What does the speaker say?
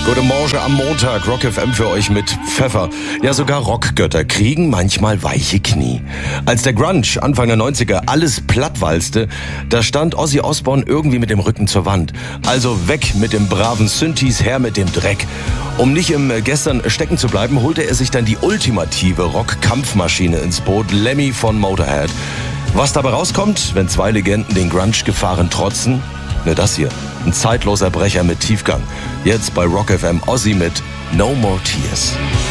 Guten Morgen am Montag, Rock FM für euch mit Pfeffer. Ja, sogar Rockgötter kriegen manchmal weiche Knie. Als der Grunge Anfang der 90er alles plattwalzte, da stand Ozzy Osbourne irgendwie mit dem Rücken zur Wand. Also weg mit dem braven Synthes, her mit dem Dreck. Um nicht im Gestern stecken zu bleiben, holte er sich dann die ultimative Rock-Kampfmaschine ins Boot, Lemmy von Motorhead. Was dabei rauskommt, wenn zwei Legenden den Grunge-Gefahren trotzen? Ne, das hier. Ein zeitloser Brecher mit Tiefgang. Jetzt bei Rock FM Ozzy mit No More Tears.